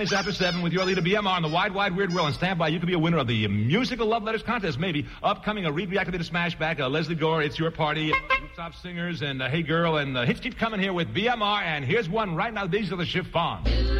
It's after 7 with your leader BMR on the Wide Weird World. And stand by, you could be a winner of the Musical Love Letters contest, maybe. Upcoming, a reactivated smashback, Leslie Gore, It's Your Party, Rooftop Singers, and Hey Girl, and hits keep coming here with BMR. And here's one right now. These are the Chiffons.